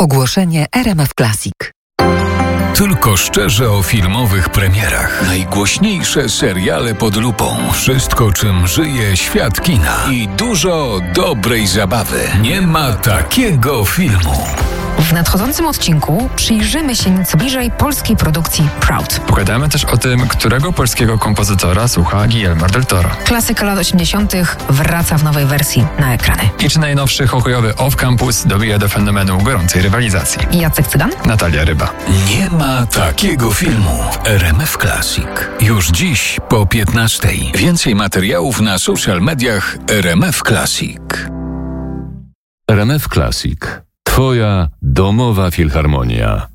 Ogłoszenie RMF Classic. Tylko szczerze o filmowych premierach. Najgłośniejsze seriale pod lupą. Wszystko, czym żyje świat kina. I dużo dobrej zabawy. Nie ma takiego filmu. W nadchodzącym odcinku przyjrzymy się nieco bliżej polskiej produkcji Proud. Pogadamy też o tym, którego polskiego kompozytora słucha Guillermo del Toro. Klasyka lat 80. wraca w nowej wersji na ekrany. I czy najnowszy hokejowy off-campus dobija do fenomenu gorącej rywalizacji. Jacek Cygan? Natalia Ryba. Nie ma takiego filmu w RMF Classic. Już dziś po 15:00. Więcej materiałów na social mediach RMF Classic. RMF Classic. Twoja domowa filharmonia.